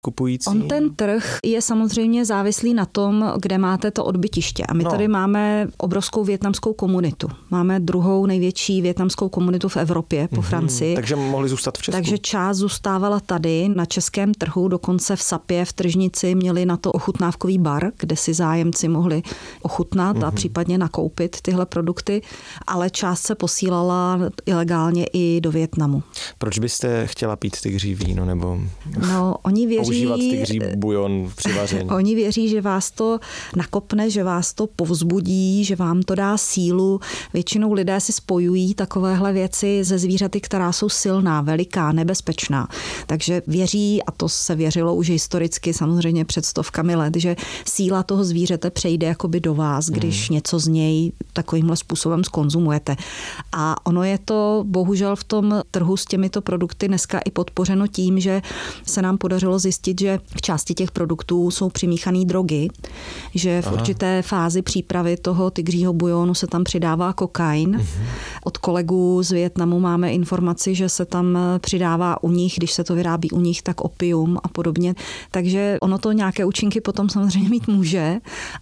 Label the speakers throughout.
Speaker 1: kupující?
Speaker 2: On ten trh je samozřejmě závislý na tom, kde máte to odbytiště. A my tady máme obrovskou vietnamskou komunitu. Máme druhou největší vietnamskou komunitu v Evropě po Francii.
Speaker 1: Takže mohli zůstat v Česku?
Speaker 2: Takže část zůstávala tady na českém trhu, dokonce v Sapě, v tržnici měli na to ochutnávkový bar, kde si zájemci mohli ochutnat a případně nakoupit tyhle produkty, ale část se posílala ilegálně i do Vietnamu.
Speaker 1: Proč byste chtěla pít tygří víno nebo
Speaker 2: oni věří,
Speaker 1: používat tygří bujon při vaření?
Speaker 2: Oni věří, že vás to nakopne, že vás to povzbudí, že vám to dá sílu. Většinou lidé si spojují takovéhle věci ze zvířaty, která jsou silná, veliká, nebezpečná. Takže věří, a to se věřilo už historicky, samozřejmě před stovkami let, že síla toho zvířete přejde jakoby do vás, když něco z něj takovýmhle způsobem zkonzumujete. A ono je to bohužel v tom trhu s těmito produkty dneska i podpořeno tím, že se nám podařilo zjistit, že v části těch produktů jsou přimíchané drogy, že v určité fázi přípravy toho tygřího bujonu se tam přidává kokain. Od kolegů z Vietnamu máme informaci, že se tam přidává u nich, když se to vyrábí u nich, tak opium a podobně. Takže ono to nějaké účinky potom samozřejmě mít může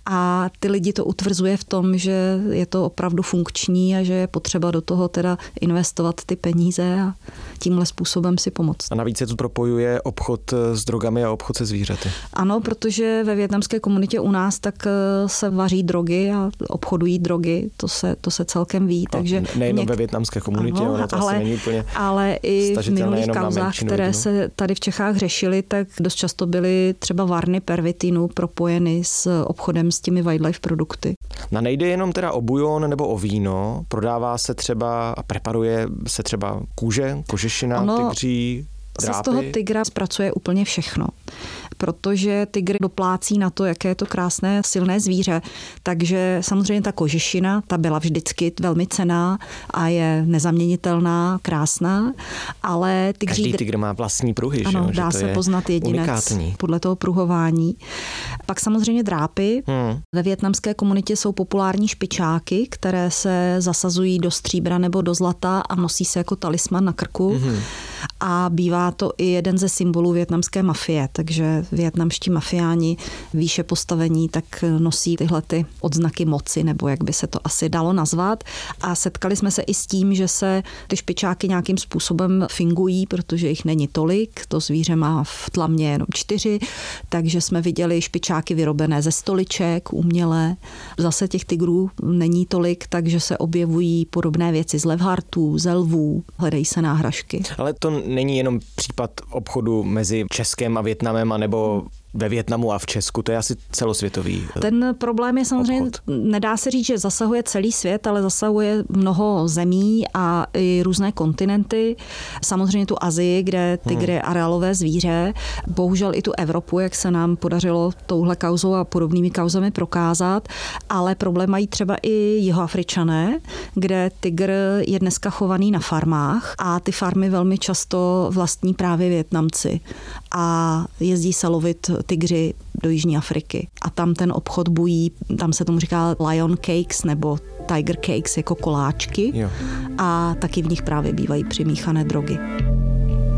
Speaker 2: a ty lidi to utvrzuje v tom, že je to opravdu funkční a že je potřeba do toho teda investovat ty peníze a tímhle způsobem si pomoct.
Speaker 1: A navíc se tu propojuje obchod s drogami a obchod se zvířaty.
Speaker 2: Ano, protože ve vietnamské komunitě u nás tak se vaří drogy a obchodují drogy, to se celkem ví. Takže
Speaker 1: nejenom ve vietnamské komunitě, ono to asi není úplně
Speaker 2: ale i v minulých kauzách, které
Speaker 1: rodinu.
Speaker 2: Se tady v Čechách řešily, tak dost často byly třeba varny pervitinu propojeny s obchodem s těmi wildlife produkty.
Speaker 1: Nejde jenom teda o bujon nebo o víno, prodává se třeba a preparuje se třeba kůže, kožešina, tygří, drápy.
Speaker 2: Se z toho tygra zpracuje úplně všechno, protože tygr doplácí na to, jaké je to krásné, silné zvíře. Takže samozřejmě ta kožešina, ta byla vždycky velmi cenná a je nezaměnitelná, krásná, ale
Speaker 1: každý tygr má vlastní pruhy,
Speaker 2: ano,
Speaker 1: že?
Speaker 2: dá
Speaker 1: že to
Speaker 2: se poznat jedinec
Speaker 1: unikátní.
Speaker 2: Podle toho pruhování. Pak samozřejmě drápy. Ve vietnamské komunitě jsou populární špičáky, které se zasazují do stříbra nebo do zlata a nosí se jako talisman na krku. A bývá to i jeden ze symbolů vietnamské mafie, takže vietnamští mafiáni výše postavení tak nosí tyhle ty odznaky moci, nebo jak by se to asi dalo nazvat. A setkali jsme se i s tím, že se ty špičáky nějakým způsobem fingují, protože jich není tolik. To zvíře má v tlamě jenom 4, takže jsme viděli špičáky vyrobené ze stoliček, umělé. Zase těch tygrů není tolik, takže se objevují podobné věci z levhartů, ze lvů, hledají se náhražky.
Speaker 1: Ale to není jenom případ obchodu mezi Českem a Vietnamem, anebo ve Vietnamu a v Česku, to je asi celosvětový.
Speaker 2: Ten problém je samozřejmě,
Speaker 1: obchod.
Speaker 2: Nedá se říct, že zasahuje celý svět, ale zasahuje mnoho zemí a i různé kontinenty. Samozřejmě tu Asii, kde tygr je areálové zvíře. Bohužel i tu Evropu, jak se nám podařilo touhle kauzou a podobnými kauzami prokázat. Ale problém mají třeba i Jihoafričané, kde tygr je dneska chovaný na farmách a ty farmy velmi často vlastní právě Vietnamci. A jezdí se lovit tygři do Jižní Afriky. A tam ten obchod bují, tam se tomu říká lion cakes nebo tiger cakes jako koláčky.
Speaker 1: Jo.
Speaker 2: A taky v nich právě bývají přimíchané drogy.